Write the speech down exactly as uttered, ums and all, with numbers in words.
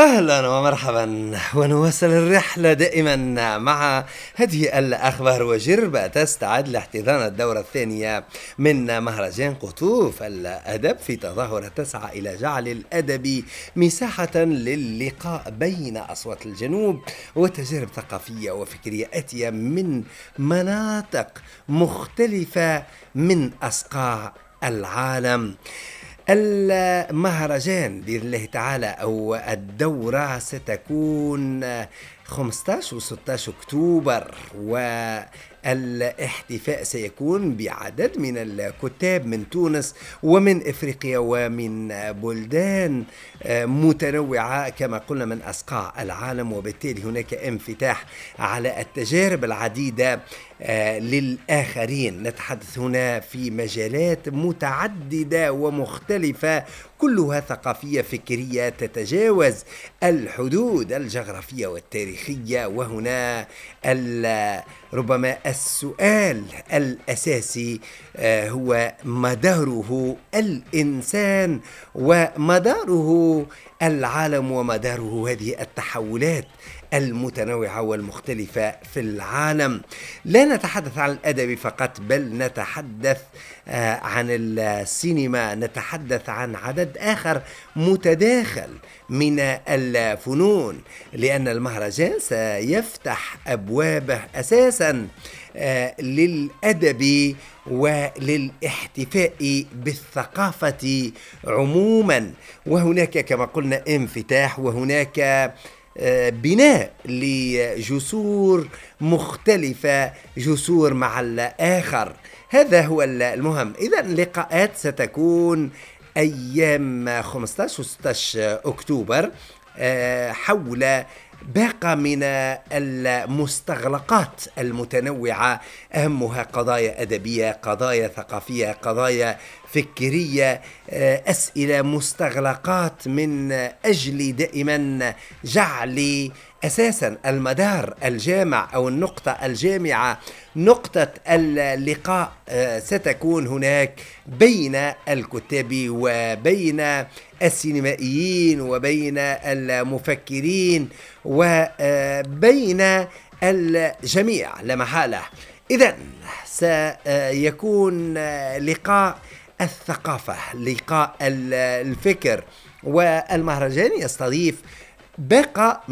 أهلا ومرحبا، ونواصل الرحلة دائما مع هذه الأخبار وجربة تستعد لاحتضان الدورة الثانية من مهرجان قطوف الأدب في تظاهرة تسعى إلى جعل الأدب مساحة للقاء بين أصوات الجنوب وتجارب ثقافية وفكرية آتية من مناطق مختلفة من أصقاع العالم. المهرجان بإذن الله تعالى أو الدورة ستكون خمسة عشر و ستة عشر أكتوبر، والاحتفاء سيكون بعدد من الكتاب من تونس ومن إفريقيا ومن بلدان متنوعة كما قلنا من أصقاع العالم، وبالتالي هناك انفتاح على التجارب العديدة للآخرين. نتحدث هنا في مجالات متعددة ومختلفة كلها ثقافية فكرية تتجاوز الحدود الجغرافية والتاريخية. وهنا ربما السؤال الأساسي هو مداره الإنسان ومداره العالم ومداره هذه التحولات المتنوعة والمختلفة في العالم. لا نتحدث عن الأدب فقط، بل نتحدث عن السينما، نتحدث عن عدد آخر متداخل من الفنون، لأن المهرجان سيفتح أبوابه أساسا للأدب وللاحتفاء بالثقافة عموما. وهناك كما قلنا انفتاح، وهناك بناء لجسور مختلفة، جسور مع الآخر. هذا هو المهم. إذن اللقاءات ستكون أيام خمسة عشر و ستة عشر أكتوبر حول باقة من المستغلقات المتنوعة، أهمها قضايا أدبية، قضايا ثقافية، قضايا فكرية، أسئلة، مستغلقات من أجل دائما جعل أساسا المدار الجامع أو النقطة الجامعة، نقطة اللقاء ستكون هناك بين الكتاب وبين السينمائيين وبين المفكرين وبين الجميع لا محالة. إذن سيكون لقاء الثقافة، لقاء الفكر، والمهرجان يستضيف باقة